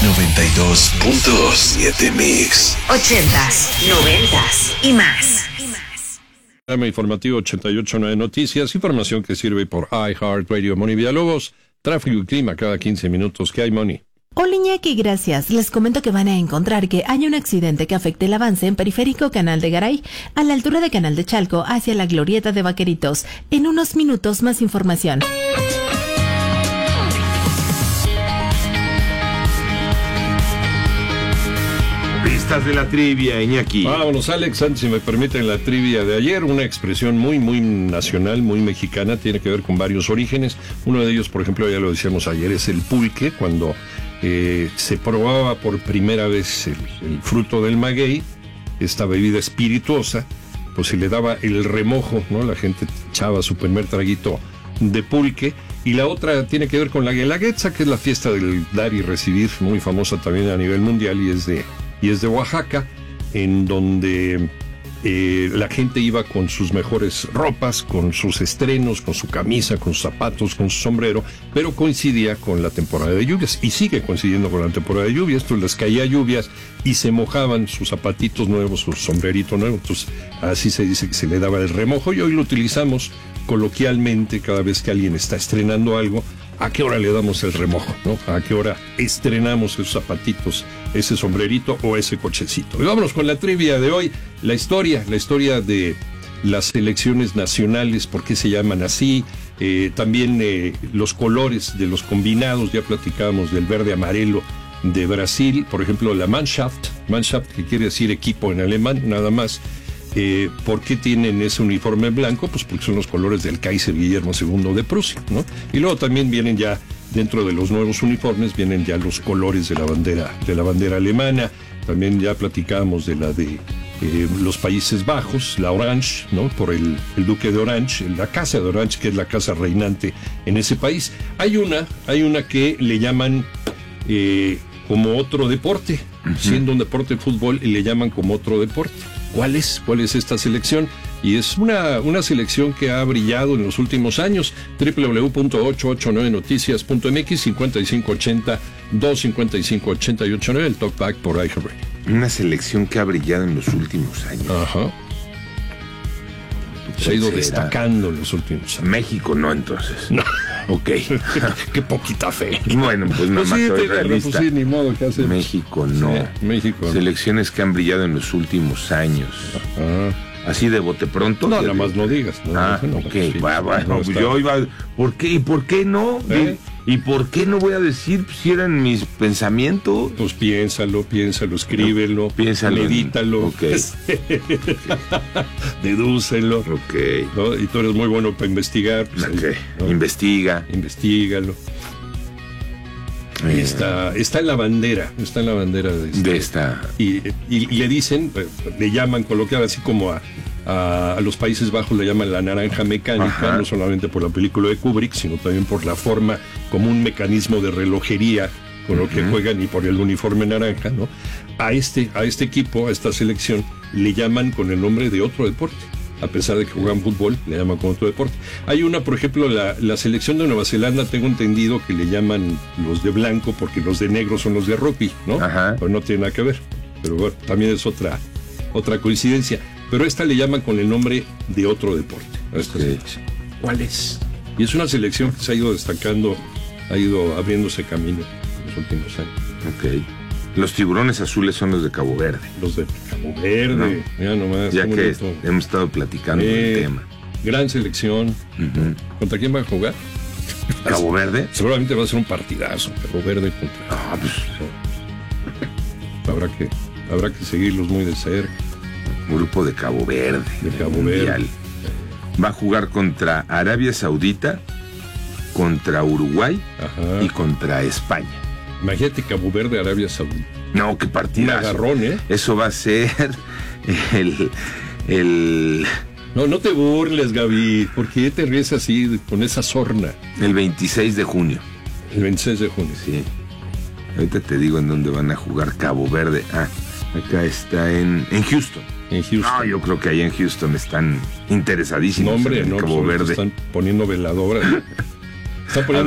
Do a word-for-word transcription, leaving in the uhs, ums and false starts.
noventa y dos punto siete Mix. Ochentas, noventas y más. Programa informativo ochenta y ocho punto nueve Noticias, información que sirve por iHeartRadio. Moni Villalobos, tráfico y clima cada quince minutos. ¿Qué hay, Moni? Hola Iñaki, gracias. Les comento que van a encontrar que hay un accidente que afecta el avance en Periférico Canal de Garay, a la altura de Canal de Chalco, hacia la Glorieta de Vaqueritos. En unos minutos más información. Pistas de la trivia, Iñaki. Vámonos, Alex, antes, si me permiten, la trivia de ayer, una expresión muy, muy nacional, muy mexicana, tiene que ver con varios orígenes. Uno de ellos, por ejemplo, ya lo decíamos ayer, es el pulque, cuando eh, se probaba por primera vez el, el fruto del maguey, esta bebida espirituosa, pues se le daba el remojo, ¿no? La gente echaba su primer traguito de pulque. Y la otra tiene que ver con la Guelaguetza, que es la fiesta del dar y recibir, muy famosa también a nivel mundial, y es de... y es de Oaxaca, en donde eh, la gente iba con sus mejores ropas, con sus estrenos, con su camisa, con sus zapatos, con su sombrero, pero coincidía con la temporada de lluvias, y sigue coincidiendo con la temporada de lluvias. Entonces les caía lluvias y se mojaban sus zapatitos nuevos, su sombrerito nuevo. Entonces así se dice que se le daba el remojo, y hoy lo utilizamos coloquialmente cada vez que alguien está estrenando algo. ¿A qué hora le damos el remojo, no? ¿A qué hora estrenamos esos zapatitos, ese sombrerito o ese cochecito? Y vámonos con la trivia de hoy. La historia, la historia de las selecciones nacionales, por qué se llaman así. Eh, también eh, los colores de los combinados. Ya platicábamos del verde amarelo de Brasil. Por ejemplo, la Mannschaft, Mannschaft, que quiere decir equipo en alemán, nada más. Eh, ¿Por qué tienen ese uniforme blanco? Pues porque son los colores del Kaiser Guillermo segundo de Prusia, ¿no? Y luego también vienen ya, dentro de los nuevos uniformes, vienen ya los colores de la bandera, de la bandera alemana. También ya platicábamos de la de eh, los Países Bajos, la Orange, ¿no? Por el, el Duque de Orange, la Casa de Orange, que es la casa reinante en ese país. Hay una, hay una que le llaman eh, como otro deporte, uh-huh. Siendo un deporte de fútbol, y le llaman como otro deporte. ¿Cuál es? ¿Cuál es esta selección? Y es una, una selección que ha brillado en los últimos años. doble u doble u doble u punto ochocientos ochenta y nueve noticias punto m x, cincuenta y cinco ochenta, doscientos cincuenta y cinco ochenta y ocho nueve, el talkback por iHeartRadio. Una selección que ha brillado en los últimos años. Ajá. Se ha ido destacando en los últimos años. México no, entonces. No. Ok. Qué poquita fe. Bueno, pues nada pues más sí, soy te, realista. Pues sí, ni modo, ¿qué hacemos? México no. Sí, México no. Selecciones que han brillado en los últimos años. Ajá. Así de bote pronto. No, nada más no digas. No, ah, no, ok. sí, va, va, no, no, yo iba... ¿Por qué? ¿Y por qué no? ¿Eh? ¿Y por qué no voy a decir si eran mis pensamientos? Pues piénsalo, piénsalo, escríbelo, no, piénsalo, medítalo, okay. Dedúcelo. Ok. ¿No? Y tú eres muy bueno para investigar. Pues, okay. ahí, ¿no? Investiga. Investígalo. Eh. Está, está en la bandera, está en la bandera de, este, de esta. Y, y, y le dicen, le llaman coloquial, así como a, a, a los Países Bajos le llaman la naranja mecánica. Ajá. No solamente por la película de Kubrick, sino también por la forma como un mecanismo de relojería con lo uh-huh. que juegan, y por el uniforme naranja, ¿no? A este, a este equipo, a esta selección, le llaman con el nombre de otro deporte. A pesar de que juegan fútbol, le llaman como otro deporte. Hay una, por ejemplo, la, la selección de Nueva Zelanda, tengo entendido que le llaman los de blanco porque los de negro son los de rugby, ¿no? Ajá. Pero no tiene nada que ver. Pero bueno, también es otra, otra coincidencia. Pero esta le llaman con el nombre de otro deporte. A esta sí. selección. ¿Cuál es? Y es una selección que se ha ido destacando, ha ido abriéndose camino en los últimos años. Ok. Los tiburones azules son los de Cabo Verde. Los de Cabo Verde. No. Mira nomás, ya que es, hemos estado platicando eh, del tema. Gran selección. Uh-huh. ¿Contra quién va a jugar? ¿Cabo Verde? Seguramente va a ser un partidazo. Cabo Verde contra... Ah, pues... Habrá que, habrá que seguirlos muy de cerca. Un grupo de Cabo Verde. De Cabo Verde. Va a jugar contra Arabia Saudita, contra Uruguay, ajá, y contra España. Imagínate Cabo Verde, Arabia Saudita. No, qué partidazo. Un agarrón, ¿eh? Eso va a ser el... el... No, no te burles, Gaby. ¿Por qué te ríes así, con esa sorna? El veintiséis de junio. El veintiséis de junio. Sí. Ahorita te digo en dónde van a jugar Cabo Verde. Ah, acá está en, en Houston. En Houston. No, yo creo que ahí en Houston están interesadísimos. No, hombre, en no, Cabo pues, Verde. Están poniendo veladoras. Están poniendo